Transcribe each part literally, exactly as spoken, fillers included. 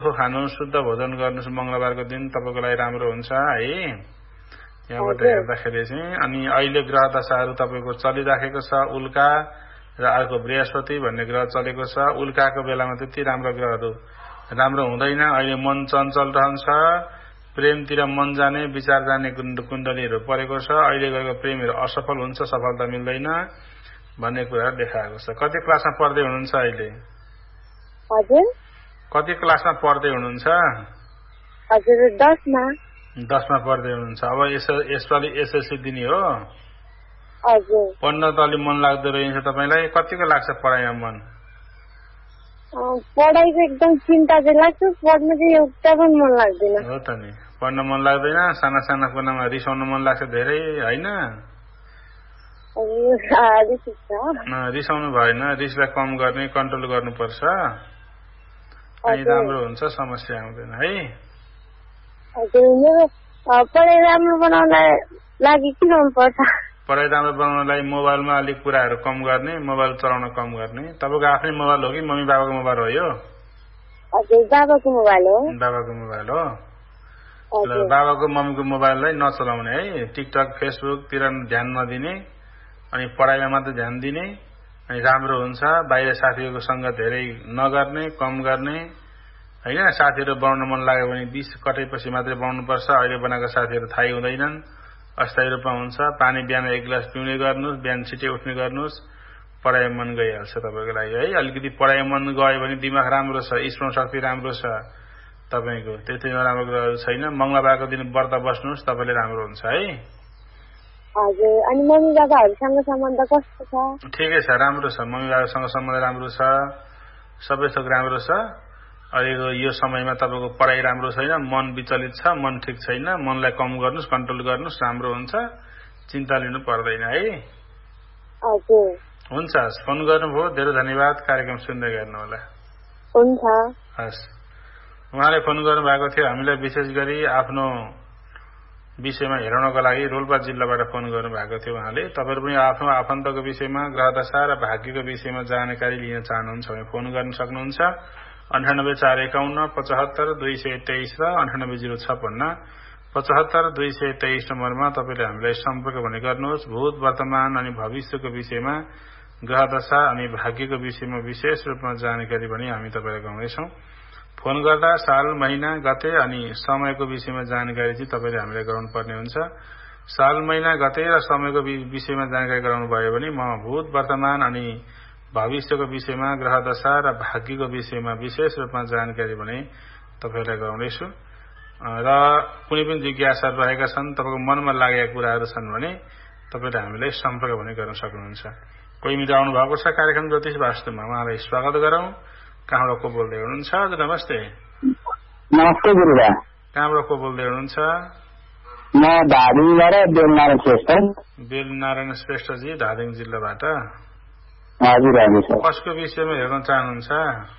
सुक्खो खानु, शुद्ध भोजन गर्नुहोस् मंगलबारको दिन, तपाईको लागि राम्रो हुन्छ है। यहाँबाट हेर्दाखेरि चाहिँ अनि अहिले ग्रह दशाहरू तपाईको चलिराखेको छ। उल्का र अर्को बृहस्पति भन्ने ग्रह चलेको छ। उल्काको बेलामा त्यति राम्रो ग्रहहरू राम्रो हुँदैन। अहिले मन चञ्चल रहन्छ, प्रेमतिर मन जाने, विचार जाने कुण्डलीहरू परेको छ। अहिले गएको प्रेमहरू असफल हुन्छ, सफलता मिल्दैन भन्ने कुरा देखाएको छ। कति क्लासमा पढ्दै हुनुहुन्छ अहिले? हजुर, कति क्लासमा पढ्दै हुनुहुन्छ? हजुर दसमा। दसमा पढ्दै हुनुहुन्छ। अब यसपालि एसएससी दिने हो? हजुर। पढ्न त अलि मन लाग्दो रहेछ तपाईलाई। कतिको लाग्छ पढाइमा मन? पढाइको एकदम चिन्ता चाहिँ लाग्छ, पढ्न चाहिँ एउटा पनि मन लाग्दैन। हो त नि, पढ्न मन लाग्दैन। साना साना कुरामा रिसाउन मन लाग्छ धेरै हैन? रिसाउनु भएन, रिसलाई कम गर्ने, कन्ट्रोल गर्नुपर्छ। अनि राम्रो हुन्छ, समस्या आउँदैन है। पढाइ राम्रो बनाउनलाई लागि के गर्नुपर्छ? पढाइ राम्रो बनाउनलाई मोबाइलमा अलिक कुराहरू कम गर्ने, मोबाइल चलाउन कम गर्ने। तपाईको आफ्नै मोबाइल हो कि मम्मी बाबाको मोबाइल हो यो? हजुर, बाबाको मोबाइल हो। बाबाको मोबाइल हो। ल, बाबाको मम्मीको मोबाइललाई नचलाउने है। टिकटक, फेसबुकतिर ध्यान नदिने, अनि पढाइमा मात्र ध्यान दिने, अनि राम्रो हुन्छ। बाहिर साथीहरूको सङ्ग धेरै नगर्ने, कम गर्ने हैन। साथीहरू बनाउन मन लाग्यो भने बीस कटैपछि मात्रै बनाउनुपर्छ। अहिले बनाएको साथीहरू थाहै हुँदैनन्, अस्थायी रूपमा हुन्छ। पानी बिहान एक गिलास पिउने गर्नुहोस्, बिहान छिटै उठ्ने गर्नुहोस्, पढाइ मन गइहाल्छ तपाईँको लागि है। अलिकति पढाइ मन गयो भने दिमाग राम्रो छ, स्मरण शक्ति राम्रो छ तपाईँको, त्यति नराम्रो कुराहरू छैन। मंगलबारको दिन व्रत बस्नुहोस्, तपाईँले राम्रो हुन्छ है। हजुर, अनि मम्मी बाबाहरूसँग सम्बन्ध कस्तो छ? ठिकै छ, राम्रो छ। मम्मी बाबासँग सम्बन्ध राम्रो छ, सबै थोक राम्रो छ। अहिलेको यो समयमा तपाईँको पढाइ राम्रो छैन, मन विचलित छ, मन ठिक छैन। मनलाई कम गर्नुहोस्, कन्ट्रोल गर्नुहोस्, राम्रो हुन्छ। चिन्ता लिनु पर्दैन है। हजुर, हुन्छ। फोन गर्नुभयो, धेरै धन्यवाद। कार्यक्रम सुन्दै गर्नु होला। हुन्छ। हस्, उहाँले फोन गर्नुभएको थियो। हामीलाई विशेष गरी आफ्नो विषयमा हेराउनको लागि रोल्पा जिल्लाबाट फोन गर्नुभएको थियो उहाँले। तपाईहरु पनि आफ्नो आफन्तको विषयमा, ग्रह दशा र भाग्यको विषयमा जानकारी लिन चाहनुहुन्छ भने फोन गर्न सक्नुहुन्छ। अन्ठानब्बे चार एकाउन्न पचहत्तर दुई सय तेइस र अन्ठानब्बे जिरो छप्पन्न पचहत्तर दुई सय तेइस नम्बरमा तपाईँले हामीलाई सम्पर्क भने गर्नुहोस्। भूत, वर्तमान अनि भविष्यको विषयमा, ग्रह दशा अनि भाग्यको विषयमा विशेष रूपमा जानकारी पनि हामी तपाईँलाई गराउनेछौँ। फोन गर्दा साल, महिना, गते अनि समयको विषयमा जानकारी चाहिँ तपाईँले हामीलाई गराउनु पर्ने हुन्छ। साल, महिना, गते र समयको विषयमा जानकारी गराउनु भयो भने म भूत, वर्तमान अनि भविष्यको विषयमा, ग्रह दशा र भाग्यको विषयमा विशेष रूपमा जानकारी भने तपाईँलाई गराउनेछु। र कुनै पनि जिज्ञासा रहेका छन्, तपाईँको मनमा लागेका कुराहरू छन् भने तपाईँले हामीलाई सम्पर्क भने गर्न सक्नुहुन्छ। कोही मित्र आउनु भएको छ कार्यक्रम ज्योतिष वास्तुमा, उहाँलाई स्वागत गरौँ। कहाँबाट को बोल्दै हुनुहुन्छ? हजुर नमस्ते। नमस्ते गुरुबा। कहाँबाट को बोल्दै हुनुहुन्छ? म धादिङबाट बेलनारायण श्रेष्ठ। बेलनारायण श्रेष्ठजी, धादिङ जिल्लाबाट। हजुर हजुर सर। कसको विषयमा हेर्न चाहनुहुन्छ?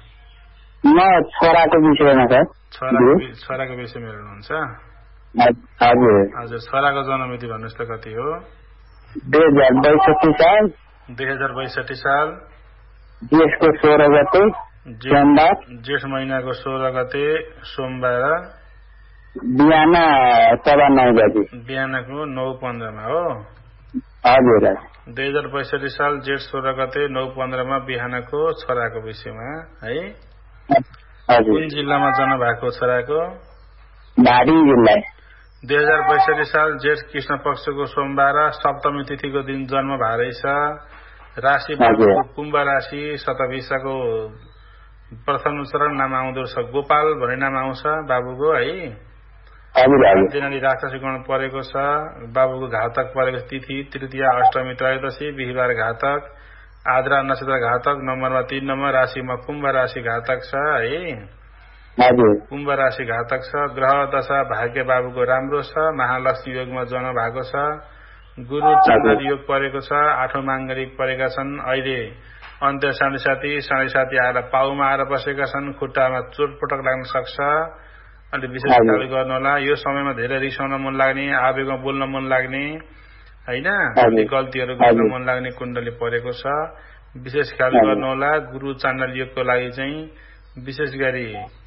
म छोराको विषयमा सर। छोराको छोराको विषयमा हेर्नुहुन्छ? हजुर हजुर। छोराको जन्ममिति भन्नुहोस् त कति हो? दुई हजार बैसठी साल। दुई हजार बैसठी साल जेठको सोह्र गते सोमबार। जेठ महिनाको सोह्र गते सोमबार बिहान सवा नौ बजी। बिहानको नौ पन्ध्रमा हो? हजुर। दुई हजार बैसठी साल जेठ सोह्र गते नौ पन्ध्रमा बिहानको छोराको विषयमा है। कुन जिल्लामा जन्म भएको छोराको? धादिङ जिल्ला। दुई हजार बैसठी साल जेठ कृष्ण पक्षको सोमबार सप्तमी तिथिको दिन जन्म भएछ। राशि कुम्भ राशि, शतभिषाको प्रथम चरण नाम आउँदो छ गोपाल भन्ने नाम आउँछ बाबुको है। दिनाली राक्षसी गण परेको छ। बाबुको घातक परेको तिथि तृतीय, अष्टमी, त्रयोदशी, बिहिबार घातक, आद्रा नक्षत्र घातक, नम्बरमा तीन नम्बर, राशिमा कुम्भ राशि घातक छ है। कुम्भ राशि घातक छ। ग्रह दशा भाग्य बाबुको राम्रो छ। महालक्ष्मी योगमा जन्म भएको छ। गुरु चन्द्र योग परेको छ। आठौं माङ्गलिक परेका छन्। अहिले अन्त्य साढे साथी साढे साथी आएर पाउमा आएर बसेका छन्। खुट्टामा चोटपटक लाग्न सक्छ। अलि विशेष ख्याल गर्नु होला। यो समयमा धेरै रिसाउन मन लाग्ने, आवेगमा बोल्न मन लाग्ने हैन, अलि गल्तीहरू गर्न मन लाग्ने कुण्डली परेको छ। विशेष ख्याल गर्नु होला। गुरु चाण्डल योगको लागि चाहिँ विशेष गरी